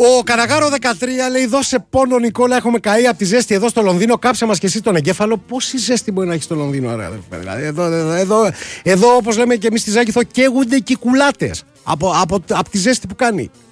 Ο Καραγάρο 13 λέει: δώσε πόνο, Νικόλα. Έχουμε καεί από τη ζέστη εδώ στο Λονδίνο. Κάψε μας και εσύ τον εγκέφαλο. Πόση ζέστη μπορεί να έχει στο Λονδίνο, δηλαδή, εδώ όπως λέμε και εμείς στη Ζάκηθο, καίγονται και οι κουλάτες από τη ζέστη που κάνει.